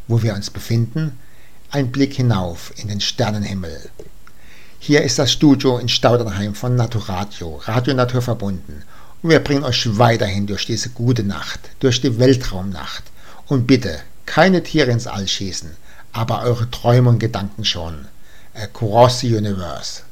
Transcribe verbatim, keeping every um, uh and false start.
wo wir uns befinden, ein Blick hinauf in den Sternenhimmel. Hier ist das Studio in Staudernheim von Naturadio, Radio Natur verbunden. Und wir bringen euch weiterhin durch diese gute Nacht, durch die Weltraumnacht. Und bitte, keine Tiere ins All schießen, aber eure Träume und Gedanken schon. Across the Universe.